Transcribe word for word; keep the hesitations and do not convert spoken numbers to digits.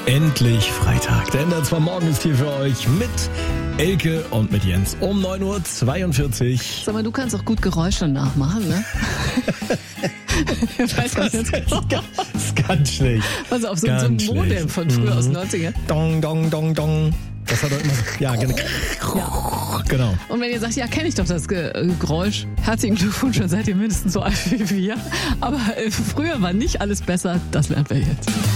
Endlich Freitag. Der Ender zwar morgen ist hier für euch mit Elke und mit Jens um neun Uhr zweiundvierzig. Sag mal, du kannst auch gut Geräusche nachmachen, ne? Ich weiß das, jetzt ist ganz, das ist ganz schlecht. Also auf so, so Ganz ein Modem schlecht. von früher Mhm. aus den neunzigern. Dong, dong, dong, dong. Das hat doch immer so, ja, genau. Ja. genau. Und wenn ihr sagt, ja, kenne ich doch das Ge äh, Geräusch, herzlichen Glückwunsch, dann seid ihr mindestens so alt wie wir. Aber äh, früher war nicht alles besser, das lernen wir jetzt.